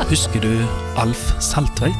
Husker du Alf Saltveit?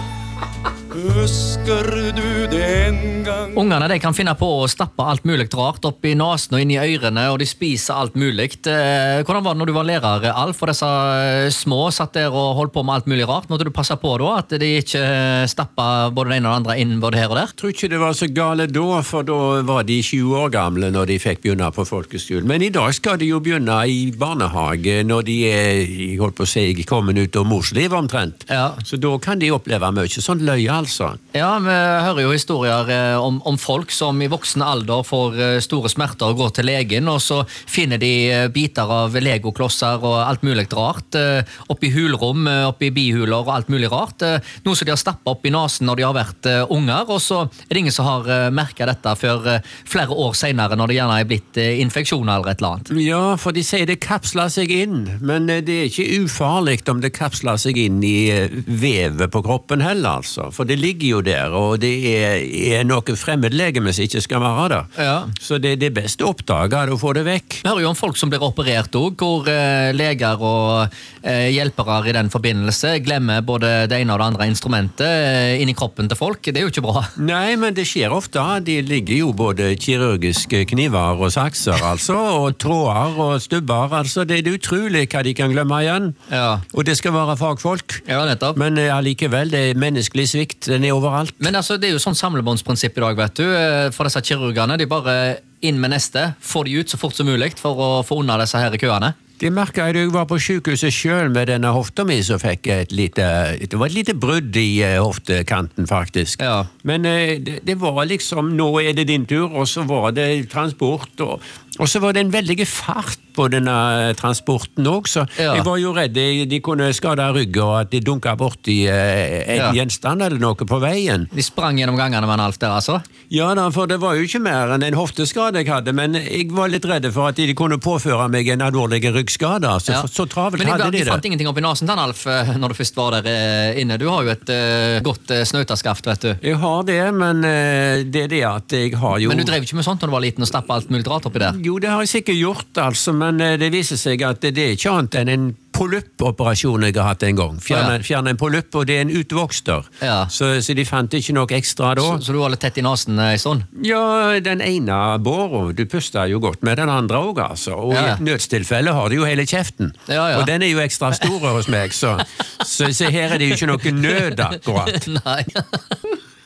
Husker du den gang? Ungene de kan finne på å stappe alt mulig rart opp i nasen og inn i ørene, og de spiser alt mulig. Hvordan var det når du var lærer, Alf, og disse små satt der og holdt på med alt mulig rart? Måtte du passe på da, at de ikke stappet både det ene og det andre inn både her og der? Jeg tror ikke det var så gale da, for da var de 20 år gamle når de fikk begynne på folkeskolen. Men i dag skal de jo begynne i barnehage når de jeg holdt på å si, kommet ut av morsliv omtrent. Ja. Så da kan de oppleve mye sånn løye, altså. Ja, vi hører jo historier om folk som i voksen alder får store smerter og går til legen, og så finner de biter av legoklosser og alt mulig rart oppi hulrom, oppi bihuler og alt mulig rart. Noe som de har stappet opp i nasen når de har vært unger, og så er det ingen som har merket dette før flere år senere når det gjerne er blitt infeksjoner eller et eller annet. Ja, for de sier det kapsler seg inn, men det er ikke ufarlig om det kapsler seg inn i vevet på kroppen heller, altså. For det ligger jo der, og det er noe fremmedlegeme som ikke skal være der. Ja. Så det er best å oppdage det og få det vekk. Vi hører jo om folk som blir operert også, hvor leger og hjelpere i den forbindelse glemmer både det ene og det andre instrumentet inn i kroppen til folk. Det er jo ikke bra. Nei, men det skjer ofte. De ligger jo både kirurgiske kniver og sakser, altså, og tråder og stubber. Altså, det er utrolig hva de kan glemme igjen. Ja. Og det skal være fagfolk. Ja, nettopp. Men allikevel, det er menneskelig svikt. Den er overalt. Men altså, det er jo sånn samlebåndsprinsipp i dag, vet du. For disse kirurgene, de bare inn med neste, får de ut så fort som mulig for å få unna disse her køene. Det merket jeg da jeg var på sykehuset selv med denne hofta mi, så fikk jeg det var et lite brudd i hoftekanten faktisk. Ja. Men det var liksom, nå er det din tur, og så var det transport, og så var det en veldig fart på denne transporten også. Ja. Jeg var jo redd de kunne skade ryggen, og at de dunket bort i en gjenstand eller noe på veien. De sprang gjennom gangene med en Alf der, altså? Ja da, for det var jo ikke mer enn en hofteskade jeg hadde, men jeg var litt redd for at de kunne påføre meg en alvorlig ryggskade, så travelt hadde de det. Men de fant ingenting opp i nasen til Alf når du først var der inne. Du har jo et godt snautaskaft, vet du. Jeg har det, men det er det at jeg har jo... Men du drev ikke med sånt når du var liten og stappet alt mulig rart oppi der? Jo, det har jeg sikkert gjort, altså, men det viser seg at det er ikke annet enn en polyppoperasjon jeg har hatt en gang. Fjerne en polypp, og det er en utvokster. Ja. Så de fant ikke noe ekstra da. Så du var litt tett i nasen i sånn? Ja, den ene båren, du puster jo godt med den andre også, altså. Og i et nødstilfelle har du jo hele kjeften. Ja. Og den er jo ekstra stor hos meg, så her er det jo ikke noe nød akkurat. Nei.